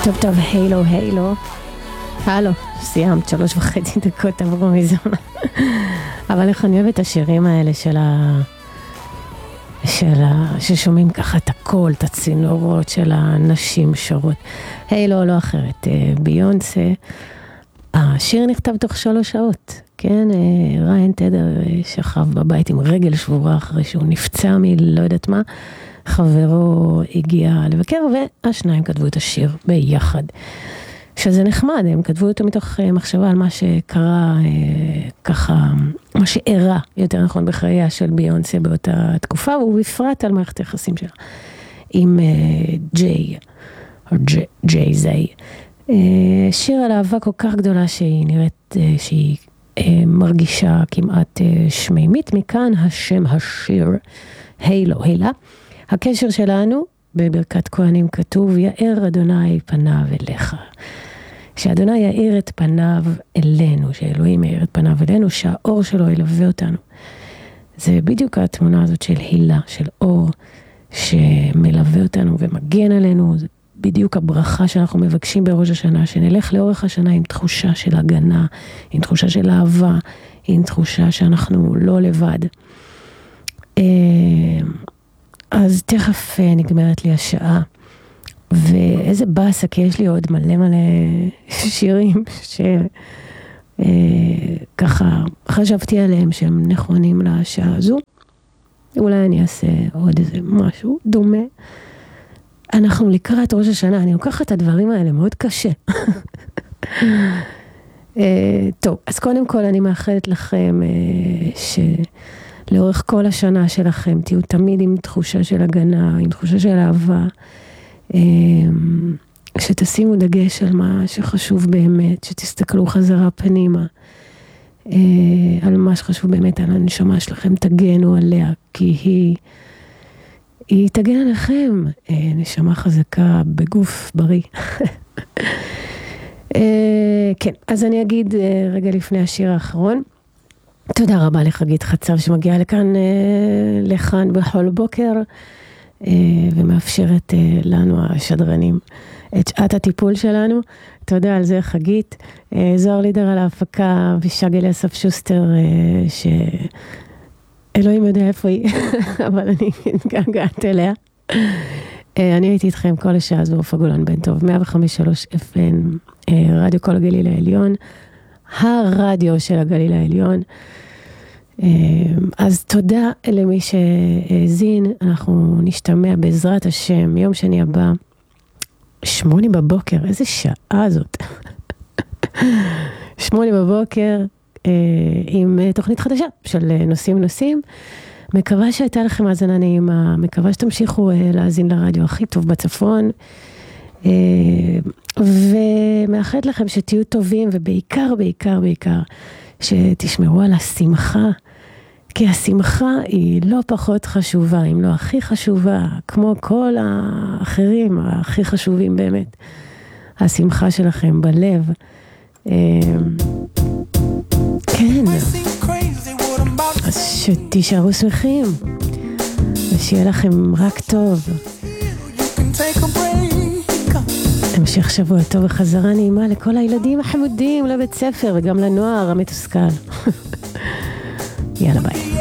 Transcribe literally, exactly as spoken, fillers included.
טוב טוב, הילו הילו. הלו, סיימת, שלוש וחצי דקות עברו מזמן. אבל איך אני אוהבת את השירים האלה של ה... של ה... ששומעים ככה את הקול, את הצינורות של הנשים שרות. הילו, לא אחרת. ביונסה, השיר נכתב תוך שלוש שעות. כן, ריין טדר שכב בבית עם רגל שבורה אחרי שהוא נפצע מלא יודעת מה. חברו הגיע לבקר, והשניים כתבו את השיר ביחד. שזה נחמד, הם כתבו אותו מתוך מחשבה על מה שקרה, ככה, מה שאירע, יותר נכון, בחייה של ביונסה באותה תקופה, ובפרט על מערכת היחסים שלה, עם ג'יי, או ג'יי זיי. שיר על אהבה כל כך גדולה שהיא נראית, שהיא מרגישה כמעט שמימית, מכאן השם השיר, הילו, הילה. הקשר שלנו, בברכת כהנים כתוב, יאר אדוני פניו אליך. שאדוני יאיר את פניו אלינו, שאלוהים יאיר את פניו אלינו, שהאור שלו ילווה אותנו. זה בדיוק התמונה הזאת של הילה, של אור, שמלווה אותנו ומגן עלינו. זה בדיוק הברכה שאנחנו מבקשים בראש השנה, שנלך לאורך השנה עם תחושה של הגנה, עם תחושה של אהבה, עם תחושה שאנחנו לא לבד. אז תכף נגמרת לי השעה, ואיזה באסה, כי יש לי עוד מלא מלא שירים שככה חשבתי עליהם שהם נכונים לשעה הזו. אולי אני אעשה עוד איזה משהו דומה. אנחנו לקראת ראש השנה, אני לוקחת את הדברים האלה מאוד קשה. טוב, אז קודם כל אני מאחלת לכם ש... לאורך כל השנה שלכם, תהיו תמיד עם תחושה של הגנה, עם תחושה של אהבה, שתשימו דגש על מה שחשוב באמת, שתסתכלו חזרה פנימה, על מה שחשוב באמת, על הנשמה שלכם, תגנו עליה, כי היא, היא תגן עליכם, נשמה חזקה בגוף בריא. כן, אז אני אגיד רגע לפני השיר האחרון, תודה רבה לחגית חצב שמגיעה לכאן, לכאן בכל בוקר, ומאפשרת לנו השדרנים את שעת הטיפול שלנו. תודה על זה חגית. זוהר לידר על ההפקה, ושגל אסף שוסטר, שאלוהים יודע איפה היא, אבל אני מתגעגעת אליה. אני הייתי איתכם כל השעה הזו, אופה גולן בן טוב, מאה וחמש שלוש אף אם, רדיו כל הגליל העליון, הרדיו של הגליל העליון. אז תודה למי שהזין, אנחנו נשתמע בעזרת השם, יום שני הבא, שמונה בבוקר, איזה שעה זאת. שמונה בבוקר, עם תוכנית חדשה של נושאים נושאים. מקווה שהייתה לכם האזנה נעימה, מקווה שתמשיכו להאזין לרדיו הכי טוב בצפון, ומאחלת לכם שתהיו טובים, ובעיקר, בעיקר, בעיקר, שתשמרו על השמחה, כי השמחה היא לא פחות חשובה, אם לא הכי חשובה, כמו כל האחרים, הכי חשובים באמת. השמחה שלכם בלב. כן. אז שתישארו שמחים, ושיהיה לכם רק טוב. המשך שבוע טוב וחזרה נעימה לכל הילדים החמודים לבית ספר וגם לנוער המתוסכל. יאללה ביי.